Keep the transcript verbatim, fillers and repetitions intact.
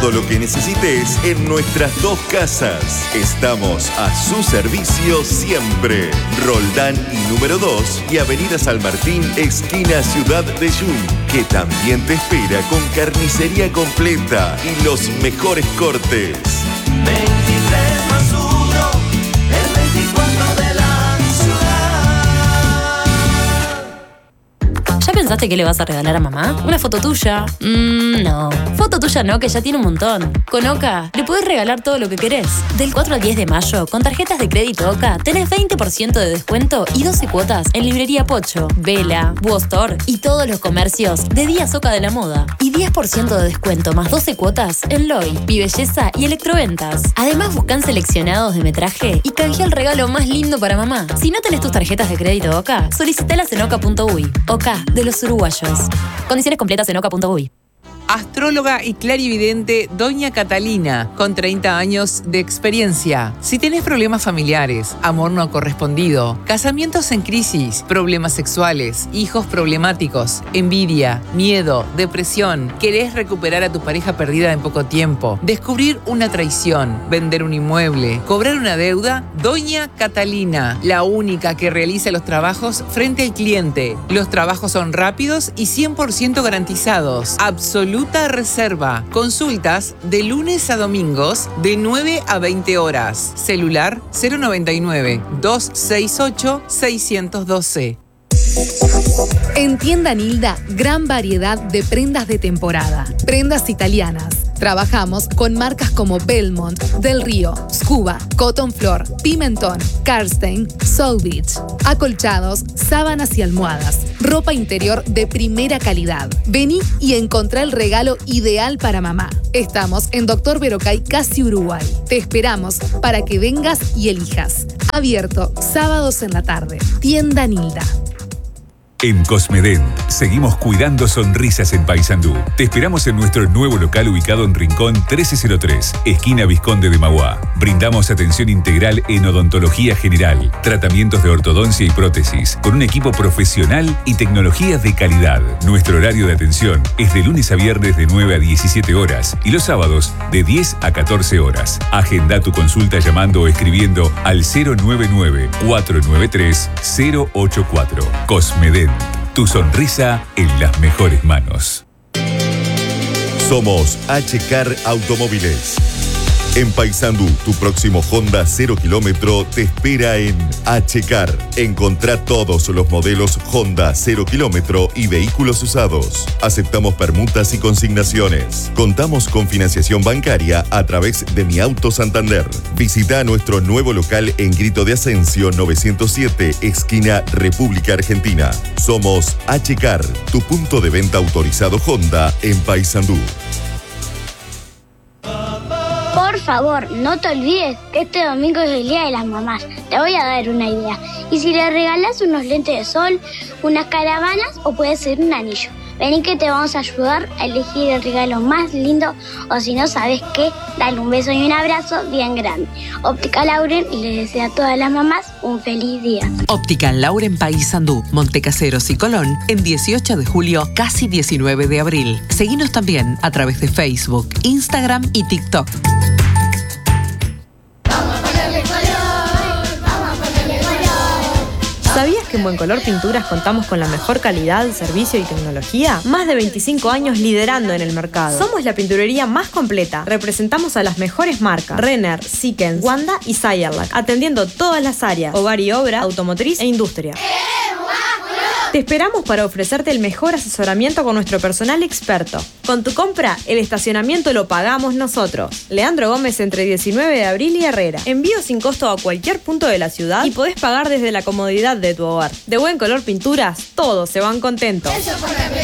Todo lo que necesites en nuestras dos casas. Estamos a su servicio siempre. Roldán y número dos y Avenida San Martín, esquina Ciudad de Yun, que también te espera con carnicería completa y los mejores cortes. veintitrés más uno, el veinticuatro de la ciudad. ¿Ya pensaste qué le vas a regalar a mamá? ¿Una foto tuya? Mmm, no. Foto tuya no, que ya tiene un montón. Con Oca le podés regalar todo lo que querés. Del cuatro al diez de mayo, con tarjetas de crédito Oca, tenés veinte por ciento de descuento y doce cuotas en Librería Pocho, Vela, Buostore y todos los comercios de Díaz Oca de la Moda. Y diez por ciento de descuento más doce cuotas en Loy, Mi Belleza y Electroventas. Además, buscan seleccionados de metraje y canjea el regalo más lindo para mamá. Si no tenés tus tarjetas de crédito Oca, solicitalas en oca punto uy. Oca, de los uruguayos. Condiciones completas en oca punto uy. Astróloga y clarividente Doña Catalina, con treinta años de experiencia. Si tenés problemas familiares, amor no correspondido, casamientos en crisis, problemas sexuales, hijos problemáticos, envidia, miedo, depresión, querés recuperar a tu pareja perdida en poco tiempo, descubrir una traición, vender un inmueble, cobrar una deuda, Doña Catalina, la única que realiza los trabajos frente al cliente. Los trabajos son rápidos y cien por ciento garantizados. Absolutamente reserva. Consultas de lunes a domingos de nueve a veinte horas. Celular cero noventa y nueve, doscientos sesenta y ocho, seiscientos doce. En Tienda Nilda, gran variedad de prendas de temporada. Prendas italianas. Trabajamos con marcas como Belmont, Del Río, Scuba, Cotton Flor, Pimentón, Karstein, Soul Beach. Acolchados, sábanas y almohadas. Ropa interior de primera calidad. Vení y encontrá el regalo ideal para mamá. Estamos en Doctor Verocay, casi Uruguay. Te esperamos para que vengas y elijas. Abierto sábados en la tarde. Tienda Nilda. En Cosmedent, seguimos cuidando sonrisas en Paysandú. Te esperamos en nuestro nuevo local ubicado en Rincón trece cero tres, esquina Vizconde de Mauá. Brindamos atención integral en odontología general, tratamientos de ortodoncia y prótesis, con un equipo profesional y tecnología de calidad. Nuestro horario de atención es de lunes a viernes de nueve a diecisiete horas y los sábados de diez a catorce horas. Agenda tu consulta llamando o escribiendo al cero nueve nueve, cuatro nueve tres, cero ocho cuatro. Cosmedent. Tu sonrisa en las mejores manos. Somos H-Car Automóviles. En Paysandú, tu próximo Honda cero kilómetro te espera en H-Car. Encontrá todos los modelos Honda cero kilómetro y vehículos usados. Aceptamos permutas y consignaciones. Contamos con financiación bancaria a través de Mi Auto Santander. Visita nuestro nuevo local en Grito de Ascencio novecientos siete, esquina República Argentina. Somos H-Car, tu punto de venta autorizado Honda en Paysandú. Por favor, no te olvides que este domingo es el Día de las Mamás. Te voy a dar una idea. Y si le regalas unos lentes de sol, unas caravanas o puede ser un anillo. Vení que te vamos a ayudar a elegir el regalo más lindo, o si no sabes qué, dale un beso y un abrazo bien grande. Óptica Lauren le desea a todas las mamás un feliz día. Óptica Lauren Paysandú, Montecaseros y Colón en dieciocho de julio, casi diecinueve de abril. Seguinos también a través de Facebook, Instagram y TikTok. ¿Sabías que en Buen Color Pinturas contamos con la mejor calidad, servicio y tecnología? Más de veinticinco años liderando en el mercado. Somos la pinturería más completa. Representamos a las mejores marcas: Renner, Sikkens, Wanda y Sayerlac, atendiendo todas las áreas: hogar y obra, automotriz e industria. Te esperamos para ofrecerte el mejor asesoramiento con nuestro personal experto. Con tu compra, el estacionamiento lo pagamos nosotros. Leandro Gómez entre diecinueve de abril y Herrera. Envío sin costo a cualquier punto de la ciudad y podés pagar desde la comodidad de tu hogar. De Buen Color Pinturas, todos se van contentos.